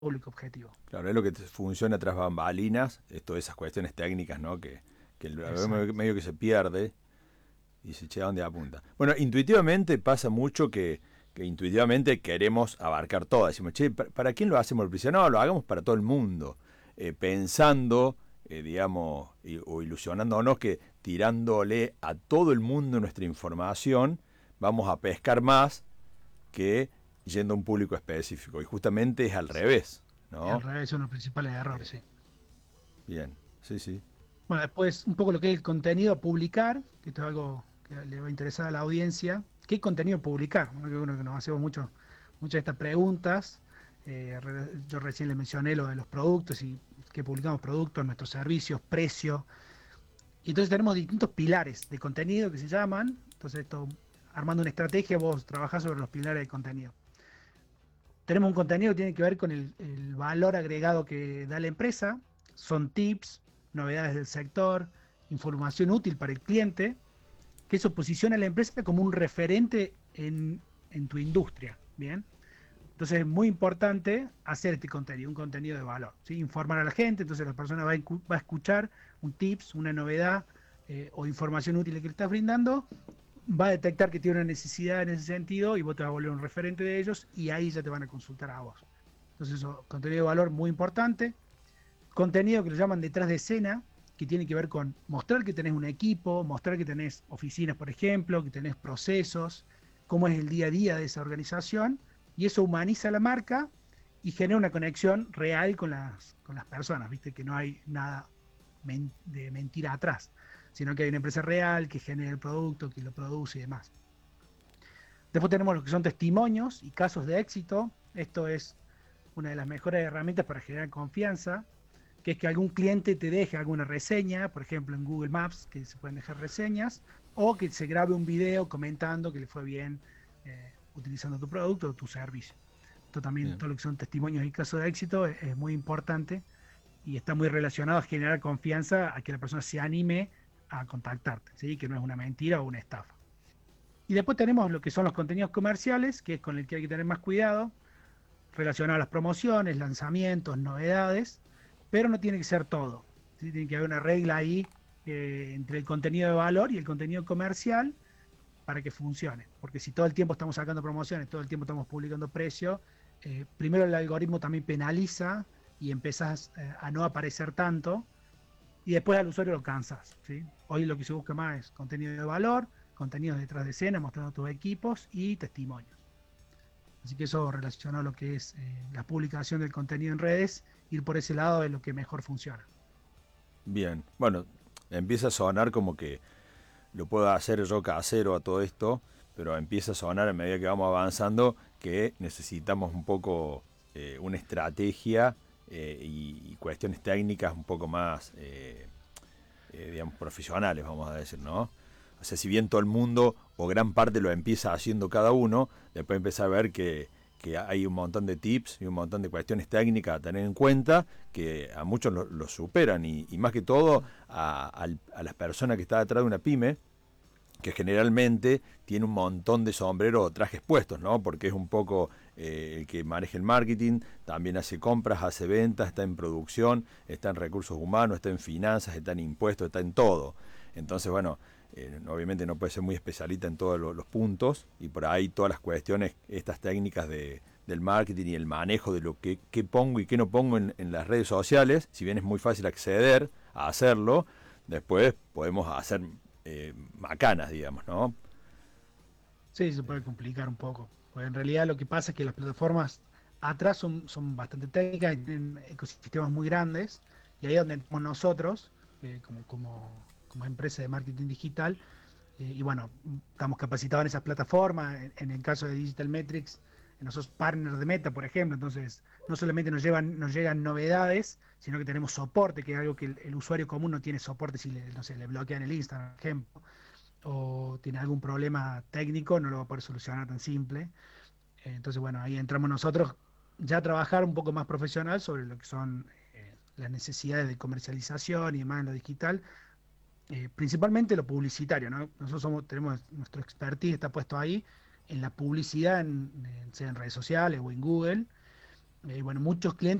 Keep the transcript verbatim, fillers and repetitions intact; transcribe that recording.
público objetivo. Claro, es lo que te funciona tras bambalinas, es todas esas cuestiones técnicas, ¿no? Que, que el Exacto. medio que se pierde y dice, che, ¿a dónde apunta? Bueno, intuitivamente pasa mucho que, que intuitivamente queremos abarcar todo. Decimos, che, ¿para, para quién lo hacemos el publicidad? No, lo hagamos para todo el mundo. Eh, pensando, eh, digamos, y, o ilusionándonos que tirándole a todo el mundo nuestra información, vamos a pescar más que yendo a un público específico. Y justamente es al revés, Al ¿no? revés, es uno de los principales errores, Eh, sí. bien, sí, sí. Bueno, después un poco lo que es el contenido a publicar, que esto es algo que le va a interesar a la audiencia. ¿Qué contenido publicar? Bueno, que uno que nos hacemos mucho, muchas de estas preguntas. Eh, re- yo recién le mencioné lo de los productos y que publicamos productos, nuestros servicios, precios. Y entonces tenemos distintos pilares de contenido que se llaman. Entonces, esto, armando una estrategia, vos trabajás sobre los pilares de contenido. Tenemos un contenido que tiene que ver con el, el valor agregado que da la empresa. Son tips, novedades del sector, información útil para el cliente, que eso posiciona a la empresa como un referente en, en tu industria. Bien. Entonces es muy importante hacer este contenido, un contenido de valor, ¿sí? Informar a la gente, entonces la persona va a, va a escuchar un tips, una novedad eh, o información útil que le estás brindando, va a detectar que tiene una necesidad en ese sentido y vos te vas a volver un referente de ellos y ahí ya te van a consultar a vos. Entonces eso, contenido de valor muy importante. Contenido que lo llaman detrás de escena, que tiene que ver con mostrar que tenés un equipo, mostrar que tenés oficinas, por ejemplo, que tenés procesos, cómo es el día a día de esa organización, y eso humaniza la marca y genera una conexión real con las, con las personas, ¿viste? Que no hay nada men de mentira atrás, sino que hay una empresa real que genera el producto, que lo produce y demás. Después tenemos lo que son testimonios y casos de éxito. Esto es una de las mejores herramientas para generar confianza, que es que algún cliente te deje alguna reseña, por ejemplo en Google Maps, que se pueden dejar reseñas, o que se grabe un video comentando que le fue bien eh, utilizando tu producto o tu servicio. Esto también, Bien. todo lo que son testimonios y casos de éxito, es, es muy importante y está muy relacionado a generar confianza, a que la persona se anime a contactarte, ¿sí? Que no es una mentira o una estafa. Y después tenemos lo que son los contenidos comerciales, que es con el que hay que tener más cuidado, relacionado a las promociones, lanzamientos, novedades, pero no tiene que ser todo. ¿Sí? Tiene que haber una regla ahí eh, entre el contenido de valor y el contenido comercial para que funcione. Porque si todo el tiempo estamos sacando promociones, todo el tiempo estamos publicando precios, eh, primero el algoritmo también penaliza y empezás eh, a no aparecer tanto y después al usuario lo cansas. ¿Sí? Hoy lo que se busca más es contenido de valor, contenidos detrás de escena, mostrando tus equipos y testimonios. Así que eso relacionado a lo que es eh, la publicación del contenido en redes, ir por ese lado es lo que mejor funciona. Bien. Bueno, empieza a sonar como que lo puedo hacer yo casero a todo esto, pero empieza a sonar a medida que vamos avanzando que necesitamos un poco eh, una estrategia eh, y, y cuestiones técnicas un poco más, eh, eh, digamos, profesionales, vamos a decir, ¿no? O sea, si bien todo el mundo o gran parte lo empieza haciendo cada uno, después empieza a ver que, que hay un montón de tips y un montón de cuestiones técnicas a tener en cuenta que a muchos lo, lo superan y, y más que todo a, a, a las personas que están detrás de una pyme, que generalmente tiene un montón de sombreros o trajes puestos, ¿no? Porque es un poco eh, el que maneja el marketing, también hace compras, hace ventas, está en producción, está en recursos humanos, está en finanzas, está en impuestos, está en todo. Entonces, bueno, eh, obviamente no puede ser muy especialista en todos los, los puntos y por ahí todas las cuestiones, estas técnicas de, del marketing y el manejo de lo que, que pongo y qué no pongo en, en las redes sociales, si bien es muy fácil acceder a hacerlo, después podemos hacer eh, macanas, digamos, ¿no? Sí, se puede complicar un poco. Pues en realidad lo que pasa es que las plataformas atrás son, son bastante técnicas, y tienen ecosistemas muy grandes, y ahí es donde entramos nosotros, eh, como, como, como empresa de marketing digital, eh, y bueno, estamos capacitados en esas plataformas, en, en el caso de Digital Metrics, nosotros partners de Meta, por ejemplo, entonces no solamente nos llevan, nos llegan novedades, sino que tenemos soporte, que es algo que el, el usuario común no tiene soporte si le, no sé, le bloquean el Instagram, por ejemplo, o tiene algún problema técnico, no lo va a poder solucionar tan simple. Eh, entonces, bueno, ahí entramos nosotros ya a trabajar un poco más profesional sobre lo que son eh, las necesidades de comercialización y demás en lo digital, eh, principalmente lo publicitario, ¿no? Nosotros somos, tenemos nuestro expertise está puesto ahí en la publicidad, en, en, sea en redes sociales o en Google, Eh, bueno, muchos clientes